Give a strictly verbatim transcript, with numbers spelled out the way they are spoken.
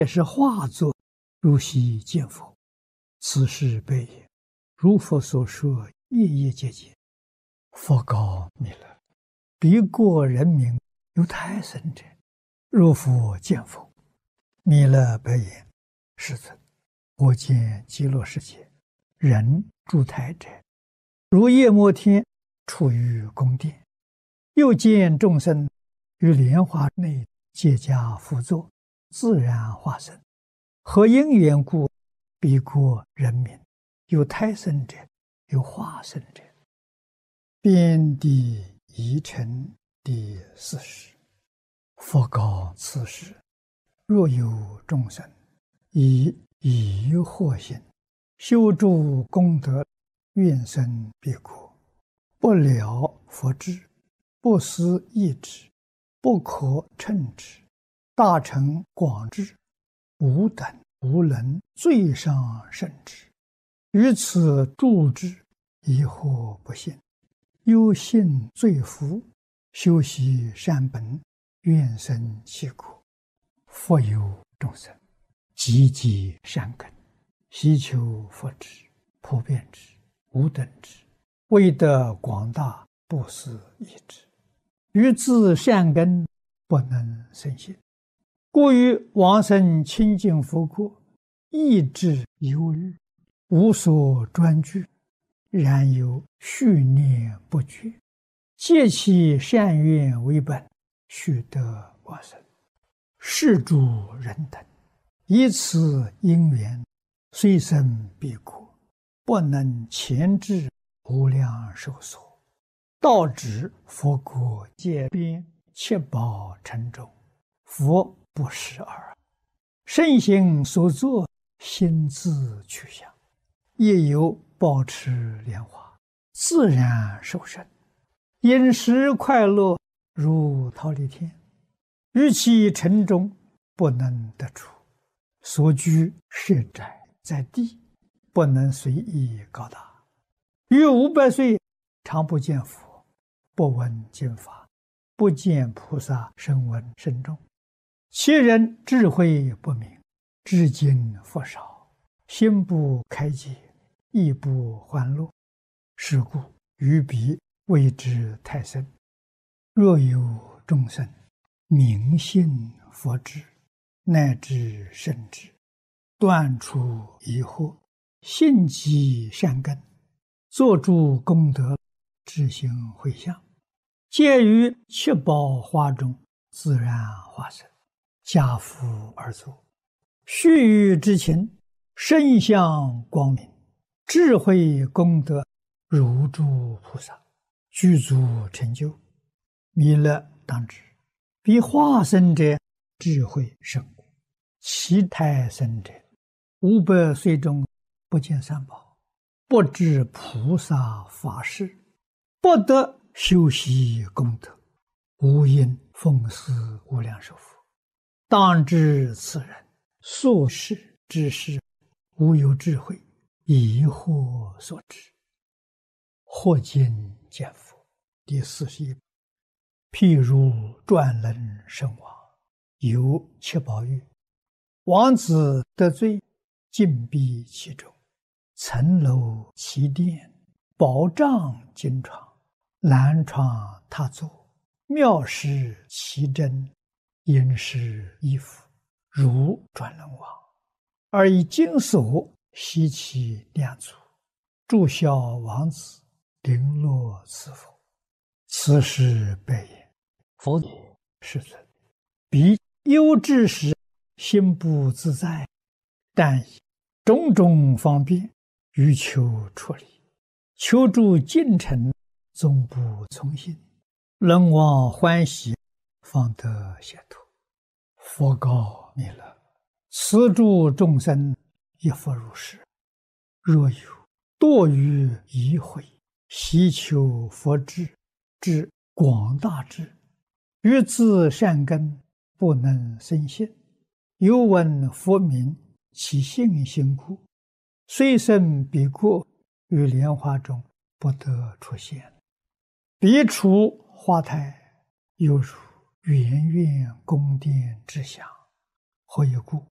也是化作如昔见佛。此事悲也。如佛所说，夜夜节节。佛告弥勒：彼国人民有胎生者，若复见佛。弥勒白言：世尊，我见极乐世界人住胎者，如夜摩天处于宫殿，又见众生于莲花内结跏趺坐，自然化身。何因缘故？彼国人民有胎生者，有化身者。遍地疑尘第四十。佛告此时：若有众生以疑惑心修诸功德，愿生彼国，不了佛智，不思议之，不可称之，大成广智，吾等无能最上甚之。于此助之，疑惑不信，忧信罪福，修习善本，愿生其国。复有众生积极善根，希求佛智，普遍之，无等之，为得广大，不思议之。于自善根不能生信，故于往生清净佛国，意志忧虑，无所专具，然有续念不绝，借其善愿为本，须得往生。是诸人等以此因缘，虽生彼国，不能前至无量寿所，到指佛国界边，七宝城中，佛不识耳。圣行所作，心自去向，亦有保持莲花，自然受生，饮食快乐，如忉利天。于其城中不能得出，所居设宅在地，不能随意高大。于五百岁常不见佛，不闻经法，不见菩萨声闻声众。其人智慧不明，知经佛少，心不开解，意不欢乐。是故于彼谓之胎生。若有众生明信佛智，乃至圣智，断除疑惑，信积善根，作诸功德，知行回向，皆于七宝花中自然化身，家父而坐，须臾之情，身相光明，智慧功德如诸菩萨，具足成就。弥勒当知，彼化身者智慧甚广，其胎生者五百岁中不见三宝，不知菩萨法事，不得修习功德，无因奉祀无量寿佛。当知此人所事之事，无有智慧，疑惑所致。或今见佛第四十一。譬如转轮圣王，有七宝玉，王子得罪，禁闭其中，层楼其殿，宝帐金床，蓝床榻座，妙饰其珍，殷实衣服，如转轮王，而以金锁悉其两足，祝孝王子，绫罗赐福。此时白言：佛也，世尊，彼忧之时，心不自在，但以种种方便，欲求出离，求助进程，总不从心，人望欢喜，方得解脱。佛告弥勒：此诸众生亦复如是。若有堕于疑慧，希求佛智之广大智，于自善根不能生信，犹闻佛名，其信心故，虽生彼国，于莲花中不得出现。彼处花台，犹如圆圆宫殿之想。何以故？